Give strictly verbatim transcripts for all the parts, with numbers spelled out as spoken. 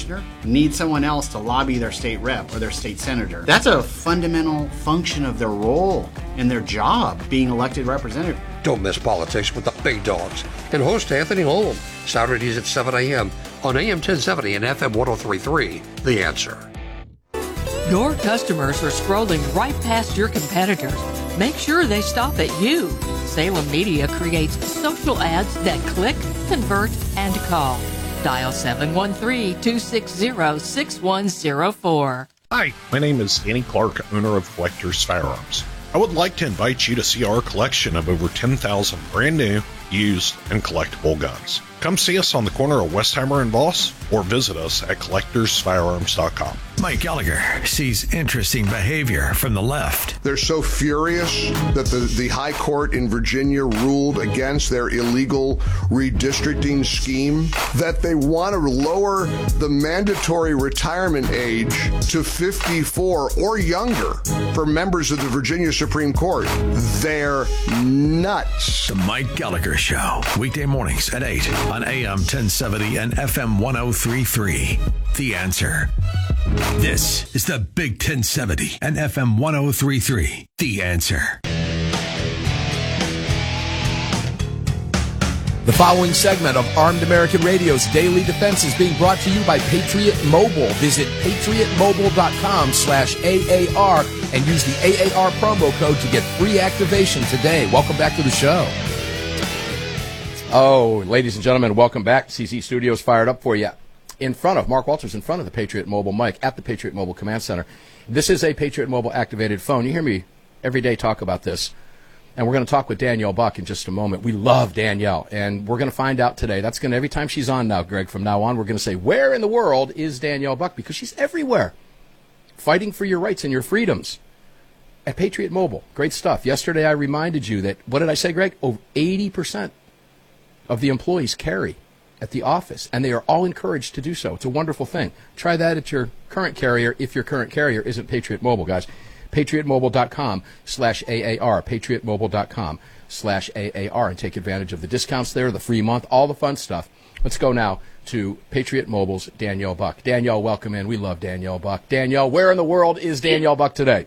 commissioner need someone else to lobby their state rep or their state senator. That's a fundamental function of their role and their job, being elected representative. Don't miss Politics with the Big Dogs and host Anthony Holm, Saturdays at seven a.m. on A M ten seventy and F M one oh three point three. The Answer. Your customers are scrolling right past your competitors. Make sure they stop at you. Salem Media creates social ads that click, convert, and call. Dial seven one three, two six zero, six one zero four. Hi, my name is Danny Clark, owner of Collector's Firearms. I would like to invite you to see our collection of over ten thousand brand new, used, and collectible guns. Come see us on the corner of Westheimer and Voss, or visit us at collectors firearms dot com. Mike Gallagher sees interesting behavior from the left. They're so furious that the, the High Court in Virginia ruled against their illegal redistricting scheme that they want to lower the mandatory retirement age to fifty-four or younger for members of the Virginia Supreme Court. They're nuts. The Mike Gallagher Show, weekday mornings at eight on A M ten seventy and F M one oh three point three. The Answer. This is the Big ten seventy and F M one oh three point three. The Answer. The following segment of Armed American Radio's Daily Defense is being brought to you by Patriot Mobile. Visit patriot mobile dot com slash A A R and use the A A R promo code to get free activation today. Welcome back to the show. Oh, ladies and gentlemen, welcome back. C C Studios fired up for you. In front of, Mark Walters in front of the Patriot Mobile mic at the Patriot Mobile Command Center. This is a Patriot Mobile activated phone. You hear me every day talk about this. And we're going to talk with Danielle Buck in just a moment. We love Danielle, and we're going to find out today. That's going to, every time she's on now, Greg, from now on, we're going to say, where in the world is Danielle Buck? Because she's everywhere, fighting for your rights and your freedoms at Patriot Mobile. Great stuff. Yesterday I reminded you that, what did I say, Greg? Over eighty percent of the employees carry at the office, and they are all encouraged to do so. It's a wonderful thing. Try that at your current carrier if your current carrier isn't Patriot Mobile, guys. patriot mobile dot com slash A A R, patriot mobile dot com slash A A R, and take advantage of the discounts there, the free month, all the fun stuff. Let's go now to Patriot Mobile's Danielle Buck. Danielle, welcome in. We love Danielle Buck. Danielle, where in the world is Danielle Buck today?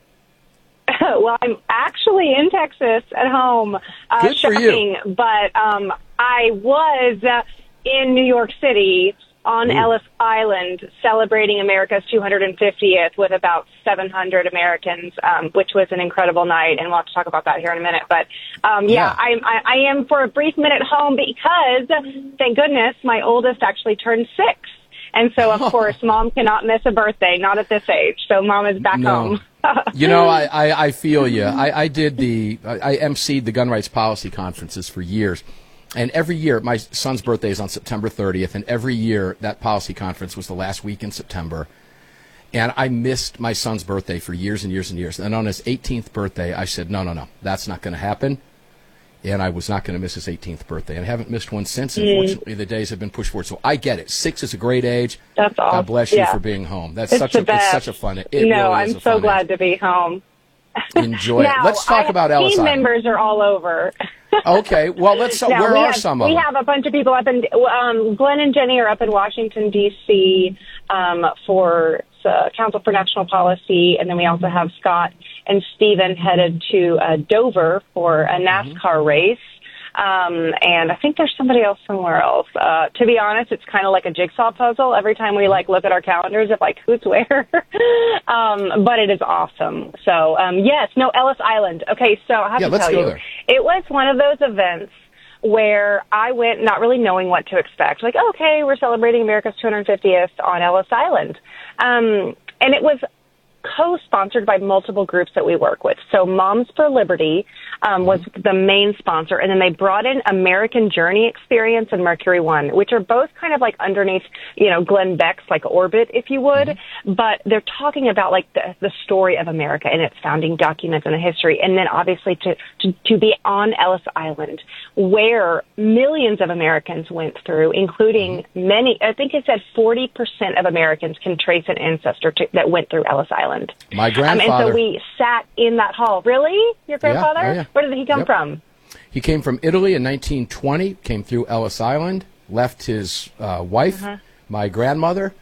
Well, I'm actually in Texas at home. Uh, Good for shopping, you. But um, I was uh, in New York City on Ooh. Ellis Island celebrating America's two hundred fiftieth with about seven hundred Americans, um, which was an incredible night, and we'll have to talk about that here in a minute. But, um, yeah, Yeah. I'm, I, I am for a brief minute home because, thank goodness, my oldest actually turned six. And so, of course, Mom cannot miss a birthday, not at this age. So Mom is back No. home. You know, I, I, I feel you. I, I did the, I, I emceed the gun rights policy conferences for years. And every year, my son's birthday is on September thirtieth, and every year that policy conference was the last week in September. And I missed my son's birthday for years and years and years. And on his eighteenth birthday, I said, no, no, no, that's not going to happen. And I was not going to miss his eighteenth birthday. And I haven't missed one since. Mm. Unfortunately, the days have been pushed forward. So I get it. Six is a great age. That's awesome. God bless you Yeah. for being home. That's It's such the a best. it's such a fun. It no, really I'm is a so fun glad age. to be home. Enjoy now, it. Let's talk I about have Ellis team Island. members are all over. Okay, well, let's. Now, where we are have, some of we them? have a bunch of people up in, um, Glenn and Jenny are up in Washington, D C um, for uh, Council for National Policy, and then we also have Scott and Stephen headed to uh, Dover for a NASCAR mm-hmm. race. Um, and I think there's somebody else somewhere else. Uh, to be honest, it's kind of like a jigsaw puzzle. Every time we like look at our calendars of like who's where. um, but it is awesome. So, um, yes, no, Ellis Island. Okay. So I have Yeah, to let's tell go you, there. it was one of those events where I went not really knowing what to expect. Like, okay, we're celebrating America's two hundred fiftieth on Ellis Island. Um, and it was co-sponsored by multiple groups that we work with. So Moms for Liberty um, was the main sponsor, and then they brought in American Journey Experience and Mercury One, which are both kind of like underneath, you know, Glenn Beck's like orbit, if you would. Mm-hmm. But they're talking about like the, the story of America and its founding documents and the history, and then obviously to, to to be on Ellis Island, where millions of Americans went through, including mm-hmm. many. I think it said forty percent of Americans can trace an ancestor to, that went through Ellis Island. My grandfather. Um, and so we sat in that hall. Really? Your grandfather? Yeah, oh yeah. Where did he come Yep. from? He came from Italy in nineteen twenty, came through Ellis Island, left his uh, wife, Uh-huh. my grandmother,